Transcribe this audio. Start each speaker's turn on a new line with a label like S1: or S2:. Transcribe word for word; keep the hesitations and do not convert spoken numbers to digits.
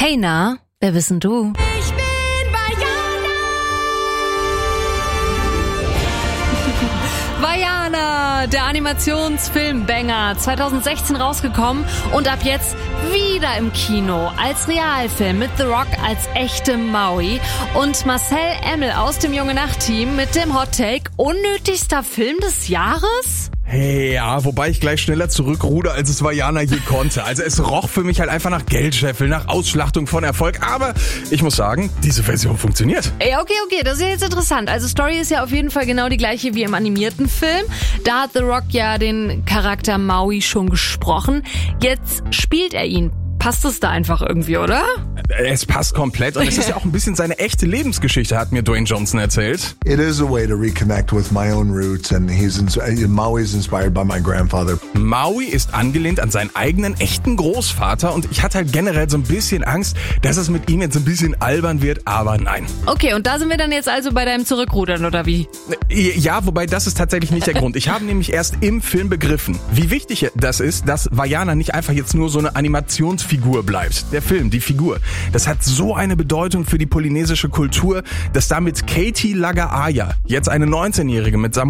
S1: Hey na, wer bist denn du?
S2: Ich bin Vajana.
S1: Vajana, der Animationsfilm-Banger, zwanzig sechzehn rausgekommen und ab jetzt wieder im Kino als Realfilm mit The Rock als echte Maui und Marcel Emmel aus dem Junge-Nacht-Team mit dem Hot-Take: unnötigster Film des Jahres?
S3: Hey, ja, wobei ich gleich schneller zurückruder, als es Vajana je konnte. Also es roch für mich halt einfach nach Geldscheffel, nach Ausschlachtung von Erfolg. Aber ich muss sagen, diese Version funktioniert.
S1: Ja, okay, okay, das ist ja jetzt interessant. Also Story ist ja auf jeden Fall genau die gleiche wie im animierten Film. Da hat The Rock ja den Charakter Maui schon gesprochen. Jetzt spielt er ihn. Passt es da einfach irgendwie, oder?
S3: Es passt komplett und es ist ja auch ein bisschen seine echte Lebensgeschichte, hat mir Dwayne Johnson erzählt.
S4: It is a way to reconnect with my own roots and he's ins- Maui is inspired by my grandfather.
S3: Maui ist angelehnt an seinen eigenen echten Großvater und ich hatte halt generell so ein bisschen Angst, dass es mit ihm jetzt ein bisschen albern wird, aber nein.
S1: Okay, und da sind wir dann jetzt also bei deinem Zurückrudern, oder wie?
S3: Ja, wobei das ist tatsächlich nicht der Grund. Ich habe nämlich erst im Film begriffen, wie wichtig das ist, dass Vajana nicht einfach jetzt nur so eine Animationsfigur bleibt. Der Film, die Figur. Das hat so eine Bedeutung für die polynesische Kultur, dass damit Katie Lagaaya, jetzt eine neunzehnjährige mit Samoa